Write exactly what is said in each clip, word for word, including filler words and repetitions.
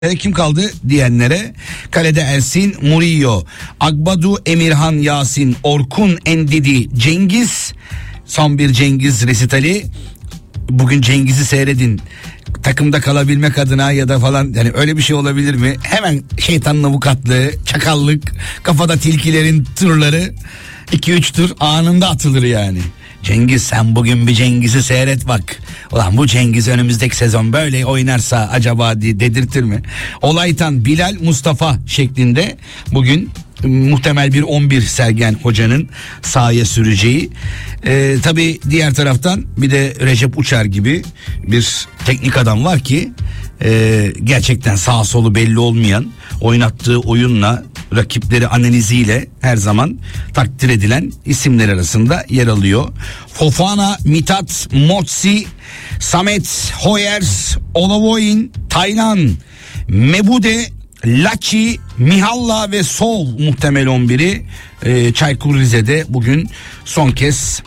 kim kaldı diyenlere kalede Ersin, Murillo, Agbadu, Emirhan, Yasin, Orkun, Endidi, Cengiz. Son bir Cengiz resitali. Bugün Cengiz'i seyredin. Takımda kalabilmek adına ya da falan, yani öyle bir şey olabilir mi? Hemen şeytanın avukatlığı, çakallık, kafada tilkilerin turları, iki üç tur anında atılır yani. Cengiz, sen bugün bir Cengiz'i seyret bak. Ulan bu Cengiz önümüzdeki sezon böyle oynarsa acaba dedirtir mi? Olaytan, Bilal, Mustafa şeklinde bugün muhtemel bir on bir Sergen Hoca'nın sahaya süreceği. Ee, tabii diğer taraftan bir de Recep Uçar gibi bir teknik adam var ki e, gerçekten sağ solu belli olmayan, oynattığı oyunla, rakipleri analiziyle her zaman takdir edilen isimler arasında yer alıyor. Fofana, Mithat, Motsi, Samet, Hoyer, Olavoyin, Taylan, Mebude, Laçi, Mihalla ve Sol muhtemel on biri e, Çaykur Rize'de bugün son kez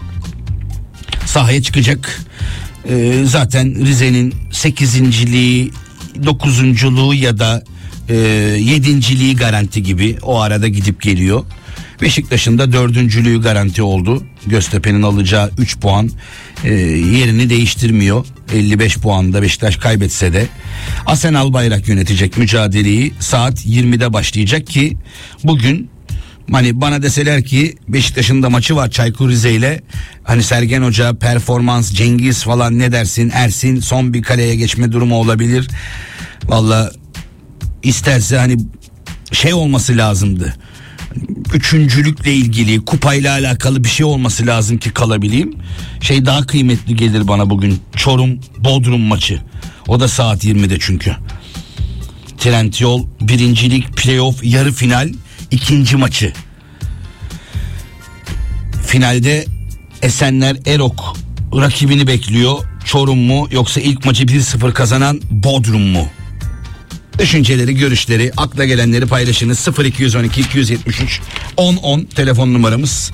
sahaya çıkacak. E, zaten Rize'nin sekizinciliği, dokuzunculuğu ya da e, yedinciliği garanti gibi o arada gidip geliyor. Beşiktaş'ın da dördüncülüğü garanti oldu. Göztepe'nin alacağı üç puan e, yerini değiştirmiyor. elli beş puanda Beşiktaş kaybetse de. Asen Albayrak yönetecek mücadeleyi, saat yirmide başlayacak ki bugün hani bana deseler ki Beşiktaş'ın da maçı var Çaykur Rize ile, hani Sergen Hoca performans, Cengiz falan ne dersin, Ersin son bir kaleye geçme durumu olabilir. Valla isterse hani şey olması lazımdı, üçüncülükle ilgili, kupayla alakalı bir şey olması lazım ki kalabileyim. Şey daha kıymetli gelir bana bugün, Çorum Bodrum maçı. O da saat yirmide çünkü. Trendyol birincilik playoff yarı final ikinci maçı. Finalde Esenler Erok rakibini bekliyor. Çorum mu yoksa ilk maçı bir sıfır kazanan Bodrum mu? Düşünceleri, görüşleri, akla gelenleri paylaşınız. sıfır iki on iki iki yetmiş üç on on telefon numaramız.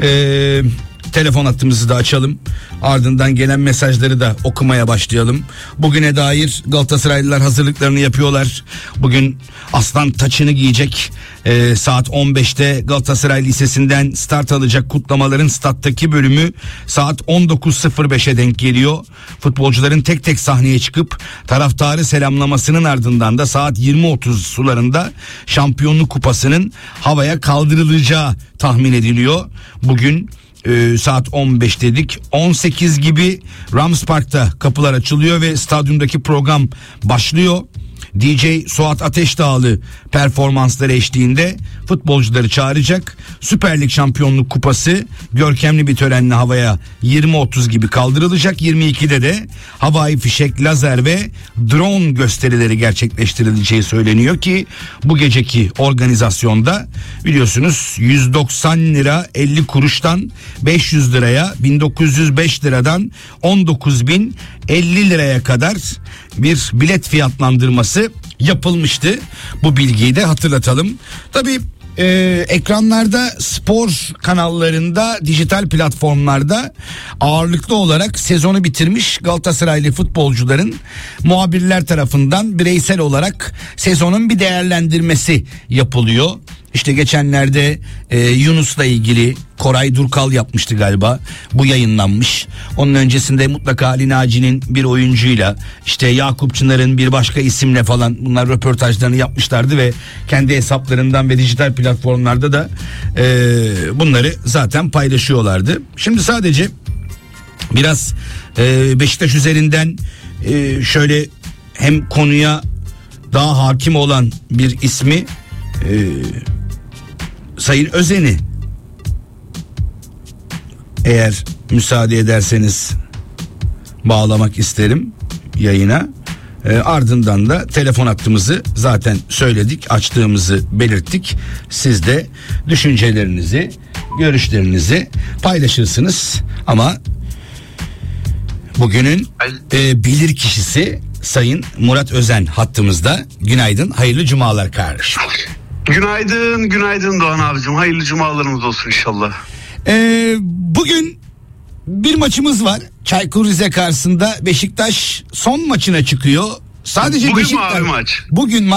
Ee, telefon hattımızı da açalım. Ardından gelen mesajları da okumaya başlayalım. Bugüne dair Galatasaraylılar hazırlıklarını yapıyorlar. Bugün aslan taçını giyecek. Ee, saat on beşte Galatasaray Lisesi'nden start alacak kutlamaların stat'taki bölümü saat on dokuz sıfır beşe denk geliyor. Futbolcuların tek tek sahneye çıkıp taraftarı selamlamasının ardından da saat yirmi otuz sularında şampiyonluk kupasının havaya kaldırılacağı tahmin ediliyor. Bugün Ee, saat on beş dedik, on sekiz gibi Rams Park'ta kapılar açılıyor ve stadyumdaki program başlıyor. D J Suat Ateşdağlı performansları eşliğinde futbolcuları çağıracak. Süper Lig Şampiyonluk Kupası görkemli bir törenle havaya yirmi otuz gibi kaldırılacak. yirmi ikide de havai fişek, lazer ve drone gösterileri gerçekleştirileceği söyleniyor ki bu geceki organizasyonda biliyorsunuz yüz doksan lira elli kuruştan beş yüz liraya, bin dokuz yüz beş liradan on dokuz bin elli liraya kadar bir bilet fiyatlandırması yapılmıştı. Bu bilgiyi de hatırlatalım. Tabii e, ekranlarda, spor kanallarında, dijital platformlarda ağırlıklı olarak sezonu bitirmiş Galatasaraylı futbolcuların muhabirler tarafından bireysel olarak sezonun bir değerlendirmesi yapılıyor. İşte geçenlerde e, Yunus'la ilgili Koray Durkal yapmıştı galiba. Bu yayınlanmış. Onun öncesinde mutlaka Ali Naci'nin bir oyuncuyla, işte Yakup Çınar'ın bir başka isimle falan bunlar röportajlarını yapmışlardı ve kendi hesaplarından ve dijital platformlarda da e, bunları zaten paylaşıyorlardı. Şimdi sadece biraz e, Beşiktaş üzerinden e, şöyle hem konuya daha hakim olan bir ismi, e, Sayın Özen'i eğer müsaade ederseniz bağlamak isterim yayına. E, ardından da telefon hattımızı zaten söyledik, açtığımızı belirttik. Siz de düşüncelerinizi, görüşlerinizi paylaşırsınız. Ama bugünün e, bilir kişisi Sayın Murat Özen hattımızda. Günaydın, hayırlı cumalar kardeşim. Günaydın, günaydın Doğan abicim. Hayırlı cumalarımız olsun inşallah. Ee, bugün bir maçımız var. Çaykur Rize karşısında Beşiktaş son maçına çıkıyor. Sadece Bugün Beşiktaş. mavi maç. Bugün